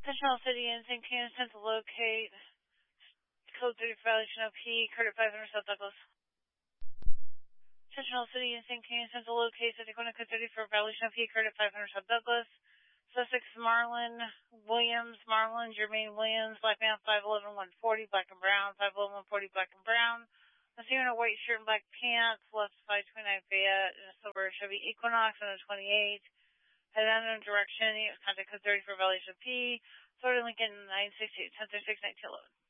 Central City in St. Kingston to locate code 30 for violation of P, credit 500 South Douglas. Central City in St. Kingston to locate code 30 for violation of P, credit 500 South Douglas. Sussex Marlin Williams, Marlin Jermaine Williams, black man 5'11", 140, black and brown, 5'11", 140, black and brown. Assuming a white shirt and black pants, left 529 Fayette, in a silver Chevy Equinox on a 28. Head unknown direction, contact code 30 for violation of P. Florida Lincoln 968 1036 1911.